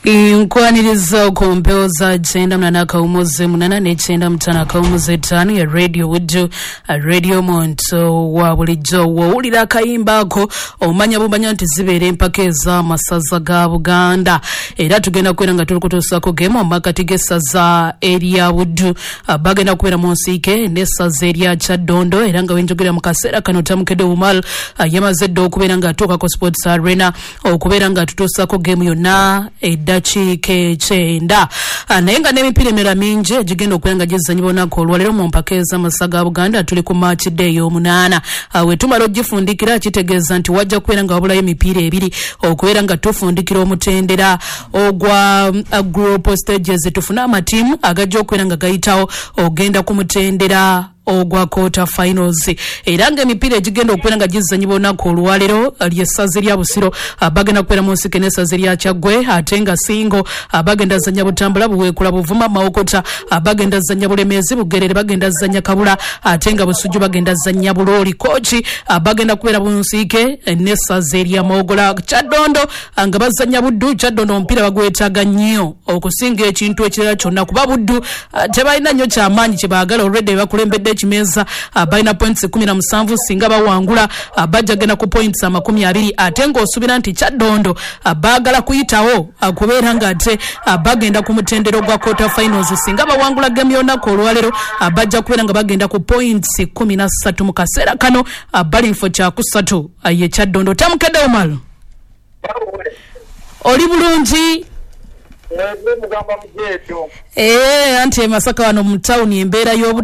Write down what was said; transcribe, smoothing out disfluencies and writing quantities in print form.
Nkwaniriza okumpyoza chenda mnana kaumuze munana nechenda mtana kaumuze tanu ya Radio Wuddu Radio Monto wa bulijjo wawulira kayimbako omanya bumanya nti zibeere mpaka eza masaza ga Buganda era tugenda kwera nga tuli kutuusako gemo makati g'essaza erya Wuddu bagenda kubeera mu Nsiike n'essaza erya Kyaddondo era nga wenjogera mu kaseera kano Tamukede Umar yamaze dda okubeera nga atuuka ku Sports Arena okubeera nga tutuusako gemu yonna eddakiika kyenda naye nga n'emipiira emirala mingi egigenda okubeera nga gizanyibwa olunaku olwaleero mu mpaka ez'amasa ga Buganda tuli ku March Day y'omunaana we tumala ogifundikira kitegeeza nti wajja kubeera nga wabulayo emipiira ebiri okubeera nga tufundikira omutendera ogwa group stages tufune amatiimu agajja okubeera nga gayitawo ogenda ku mutendera ogwa quarter finals era nga emipiira egigenda okubeera nga gizanyibwa olunaku olwaleero ly'essaza erya Busiro bagenda kubeera mu Nsiike n'essaza erya Kyaggwe ate nga Singo bagenda zanya Butambula Buweekula Buvuma Mawokota bagenda zanya Bulemeezi Bugerere bagenda zanya Kabula ate nga Busujju bagenda zanya Bulooli Kochi bagenda kubeera mu Nsiike n'essaza erya Mogola Kyaddondo nga bazanya Buddu Kyaddondo omupiira bagwetaaga nnyo okusinga ekintu ekirala kyonna kuba Buddu tebalina nnyo kyamaanyi kye baagala already bakulembedde Kimeza balina points 17 singa bawangula bajja genda ku points 20 ate ng'osuubira nti Kyaddondo baagala kuyitawo kubeera nga ate bagenda ku mutendero gwa quarter finals singa bawangula game y'olunaku olwaleero bajja kubeera nga bagenda ku points 13 mu kaseera kano balinfo kyakusatu ye Kyaddondo. Tamukede Umar oli bulungi? Anti Masaka wano mu town embeera y'obu